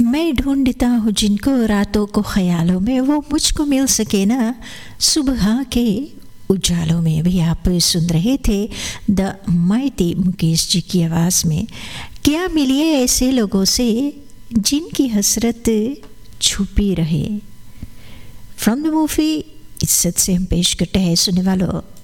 मैं ढूंढता हूँ जिनको रातों को ख्यालों में, वो मुझको मिल सके ना सुबह के उजालों में। भी आप सुन रहे थे द माइटी मुकेश जी की आवाज़ में क्या मिलिए ऐसे लोगों से जिनकी हसरत छुपी रहे। फ्रॉम द मूवी इज्जत से हम पेश करते हैं सुनने वालों